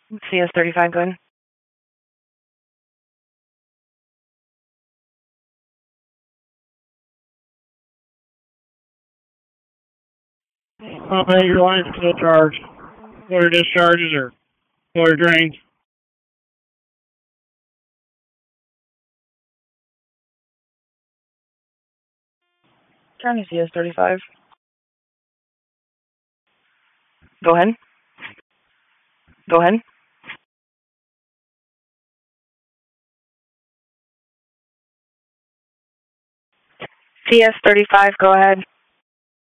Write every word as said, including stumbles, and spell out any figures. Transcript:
C S thirty-five, go ahead. I'll pay your line still charged. Water discharges or water drains. County C S thirty-five. Go ahead. Go ahead. C S thirty-five, go ahead.